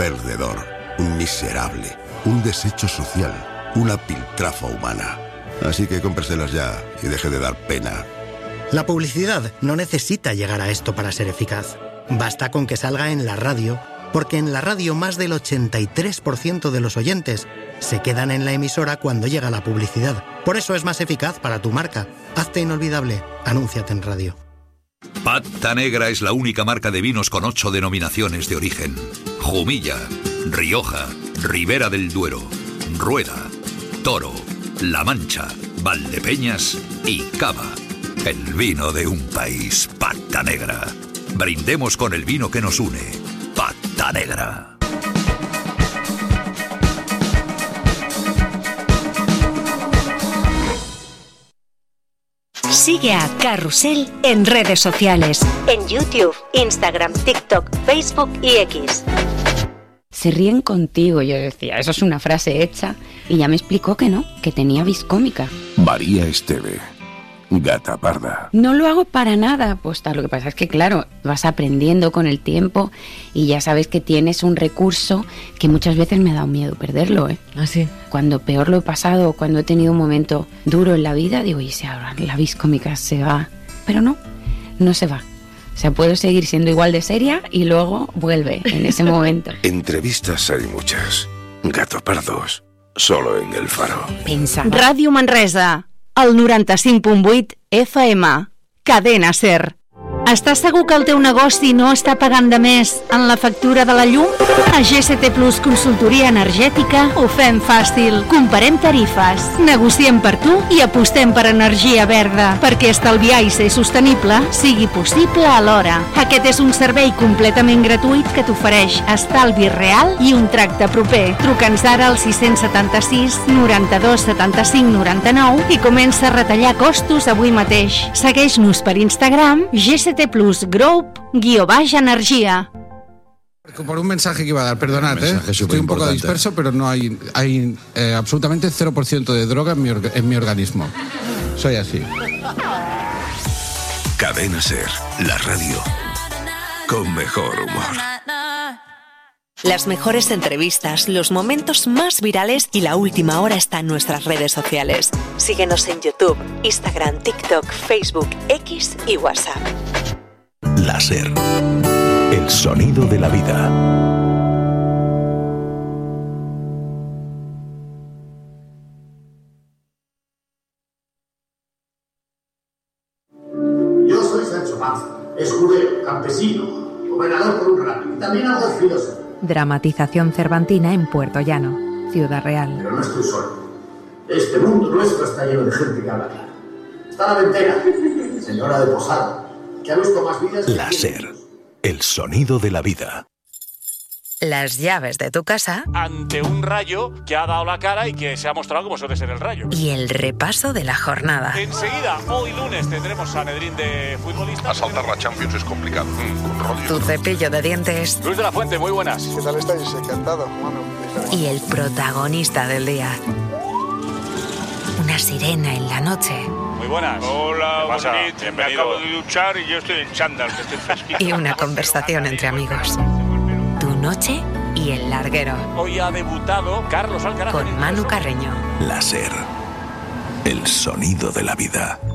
perdedor, un miserable, un desecho social, una piltrafa humana. Así que cómpreselas ya y deje de dar pena. La publicidad no necesita llegar a esto para ser eficaz. Basta con que salga en la radio, porque en la radio más del 83% de los oyentes se quedan en la emisora cuando llega la publicidad. Por eso es más eficaz para tu marca. Hazte inolvidable. Anúnciate en radio. Pata Negra es la única marca de vinos con 8 denominaciones de origen. Jumilla, Rioja, Ribera del Duero, Rueda, Toro, La Mancha, Valdepeñas y Cava. El vino de un país, Pata Negra. Brindemos con el vino que nos une. Pata Negra. Sigue a Carrusel en redes sociales, en YouTube, Instagram, TikTok, Facebook y X. Se ríen contigo, yo decía, eso es una frase hecha, y ya me explicó que no, que tenía vis cómica. María Esteve, Gata Parda. No lo hago para nada, pues lo que pasa es que claro, vas aprendiendo con el tiempo y ya sabes que tienes un recurso que muchas veces me ha dado miedo perderlo, ¿eh? ¿Ah, sí? Cuando peor lo he pasado, cuando he tenido un momento duro en la vida, digo, y si ahora la vis cómica se va, pero no se va. O sea, puedo seguir siendo igual de seria y luego vuelve en ese momento. Entrevistas hay muchas. Gato Pardos, solo en El Faro. Pensaba. Ràdio Manresa, el 95.8 FM, Cadena Ser. Estàs segur que el teu negoci no està pagant de més en la factura de la llum? A GST Plus Consultoria Energètica ho fem fàcil. Comparem tarifes, negociem per tu i apostem per energia verda, perquè estalviar i ser sostenible sigui possible alhora. Aquest és un servei completament gratuït que t'ofereix estalvi real i un tracte proper. Truca'ns ara al 676 92 75 99 i comença a retallar costos avui mateix. Segueix-nos per Instagram, GST Plus Group _energía. Por un mensaje que iba a dar, perdonad, estoy un poco disperso, pero no hay absolutamente 0% de droga en mi organismo. Soy así. Cadena Ser, la radio con mejor humor. Las mejores entrevistas, los momentos más virales y la última hora está en nuestras redes sociales. Síguenos en YouTube, Instagram, TikTok, Facebook, X y WhatsApp. La Ser, el sonido de la vida. Yo soy Sancho Panza, escudero, campesino, gobernador por un rato y también algo filósofo. Dramatización cervantina en Puerto Llano, Ciudad Real. Pero no estoy solo. Este mundo nuestro está lleno de gente que habla claro. Está la ventera, señora de Posada, que ha visto más vidas... La Ser, el sonido de la vida. Las llaves de tu casa. Ante un Rayo que ha dado la cara y que se ha mostrado como suele ser el Rayo. Y el repaso de la jornada. Enseguida, hoy lunes, tendremos Sanedrín de futbolistas. Asaltar la Champions es complicado. Tu cepillo de dientes. Luis de la Fuente, muy buenas. ¿Qué tal estáis? Encantado. Y el protagonista del día. Una sirena en la noche. Muy buenas. Hola, ¿Qué pasa? Bonito. Me acabo de duchar y yo estoy en chándal, que estoy fresquito. Y una conversación entre amigos. Tu noche y el larguero. Hoy ha debutado Carlos Alcaraz. Con Manu Carreño. La Ser, el sonido de la vida.